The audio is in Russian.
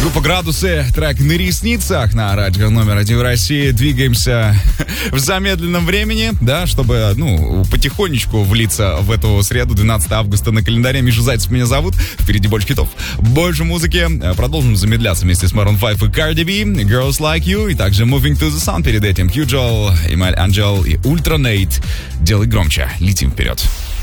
Группа «Градусы», трек «На ресницах» на радио номер 1 в России. Двигаемся в замедленном времени, да, чтобы, потихонечку влиться в эту среду, 12 августа на календаре. Миша Зайцев меня зовут. Впереди больше хитов, больше музыки. Продолжим замедляться вместе с Maroon 5 и Cardi B, Girls Like You, и также Moving to the Sun перед этим. Q-Joel, Эмаль Анджел и Ультра Нейт. Делай громче. Летим вперед.